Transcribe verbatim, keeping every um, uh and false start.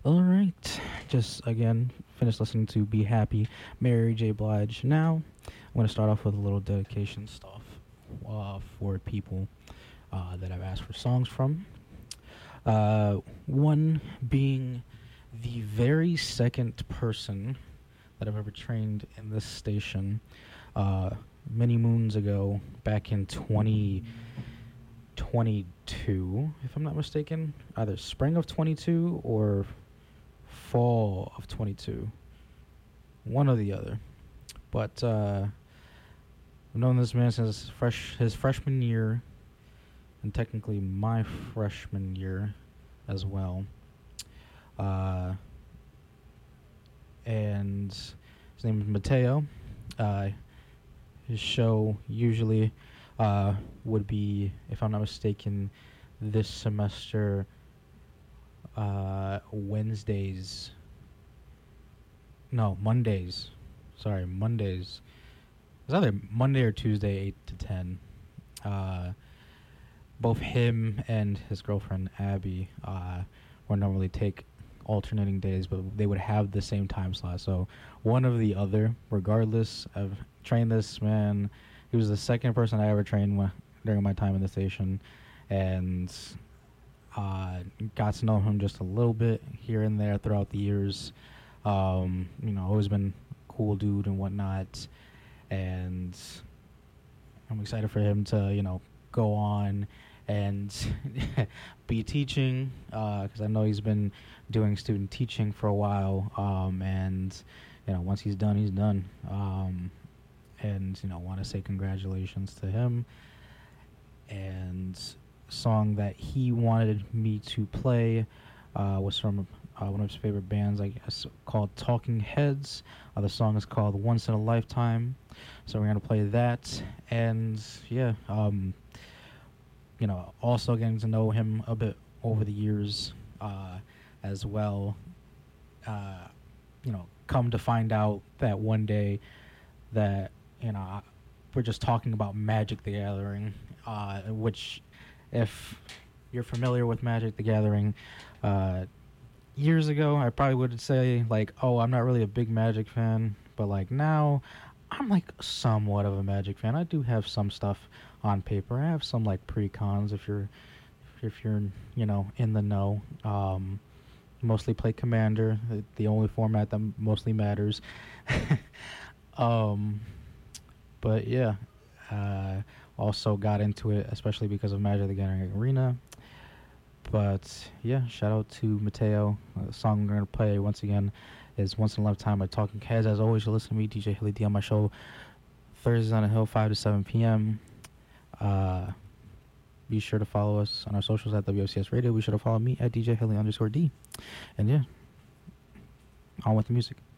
All right. Just again, finished listening to Be Happy, Mary J. Blige. Now, I'm going to start off with a little dedication stuff uh, for people uh, that I've asked for songs from. Uh, one being the very second person that I've ever trained in this station uh, many moons ago, back in twenty twenty-two, if I'm not mistaken. Either spring of twenty-two or fall of twenty-two, one or the other. But uh, I've known this man since fresh his freshman year, and technically my freshman year as well. Uh, and his name is Mateo. Uh, his show usually uh, would be, if I'm not mistaken, this semester uh, Wednesdays. No, Mondays. Sorry, Mondays. It's either Monday or Tuesday, eight to ten. Uh, both him and his girlfriend Abby uh, would normally take alternating days, but they would have the same time slot. So one of the other, regardless. I've trained this man. He was the second person I ever trained wh- during my time in the station, and uh, got to know him just a little bit here and there throughout the years. Um, you know, always been a cool dude and whatnot, and I'm excited for him to, you know, go on and be teaching, because uh, I know he's been doing student teaching for a while, um, and you know, once he's done, he's done. Um, and you know, want to say congratulations to him. And song that he wanted me to play uh, was from uh, one of his favorite bands, I guess, called Talking Heads. Uh, the song is called Once in a Lifetime. So we're gonna play that, and yeah, um, you know, also getting to know him a bit over the years uh, as well. Uh, you know, come to find out that one day that, you know, we're just talking about Magic the Gathering, uh, which, if you're familiar with Magic the Gathering, uh, years ago I probably would say like, oh, I'm not really a big Magic fan, but like now I'm like somewhat of a Magic fan. I do have some stuff on paper. I have some like pre-cons if you're if you're you know, in the know. Um, mostly play Commander, the, the only format that mostly matters. um, but yeah, uh, also got into it especially because of Magic the Gathering Arena. But yeah, shout out to Mateo. Uh, the song we're gonna play once again is "Once in a Lifetime" by Talking Heads. As always, you listen to me, D J Hilly D, on my show Thursdays on the Hill, five to seven p m. Uh, be sure to follow us on our socials at W F C S Radio. Be sure to follow me at D J Hilly underscore D. And yeah, on with the music.